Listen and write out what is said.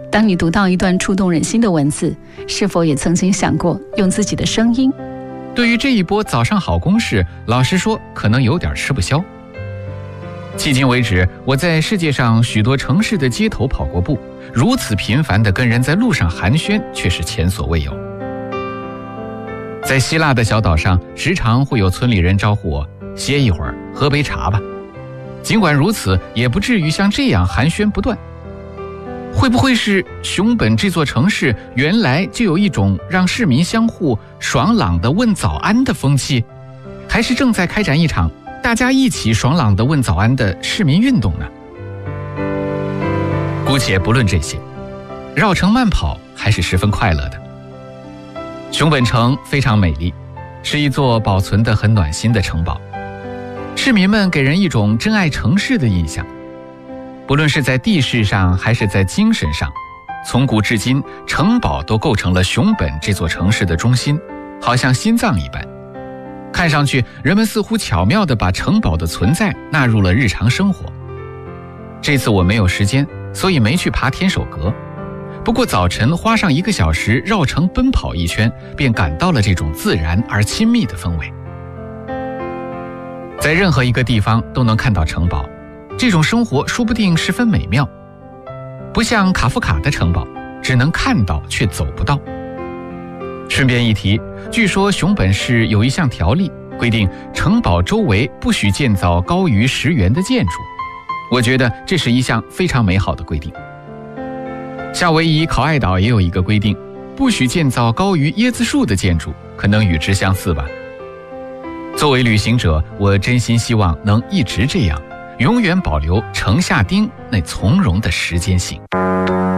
当你读到一段触动人心的文字，是否也曾经想过用自己的声音？ 对于这一波早上好攻势，老实说可能有点吃不消。迄今为止，我在世界上许多城市的街头跑过步，如此频繁地跟人在路上寒暄，却是前所未有。在希腊的小岛上，时常会有村里人招呼我歇一会儿，喝杯茶吧。尽管如此，也不至于像这样寒暄不断。会不会是熊本这座城市原来就有一种让市民相互爽朗地问早安的风气，还是正在开展一场大家一起爽朗地问早安的市民运动呢？姑且不论这些，绕城慢跑还是十分快乐的。熊本城非常美丽，是一座保存得很暖心的城堡，市民们给人一种珍爱城市的印象。不论是在地势上还是在精神上，从古至今，城堡都构成了熊本这座城市的中心，好像心脏一般。看上去，人们似乎巧妙地把城堡的存在纳入了日常生活。这次我没有时间，所以没去爬天守阁。不过早晨花上1个小时绕城奔跑一圈，便感到了这种自然而亲密的氛围。在任何一个地方都能看到城堡，这种生活说不定十分美妙。不像卡夫卡的城堡，只能看到却走不到。顺便一提，据说熊本市有一项条例，规定城堡周围不许建造高于10元的建筑。我觉得这是一项非常美好的规定。夏威夷考爱岛也有一个规定，不许建造高于椰子树的建筑，可能与之相似吧。作为旅行者，我真心希望能一直这样，永远保留城下町那从容的时间性。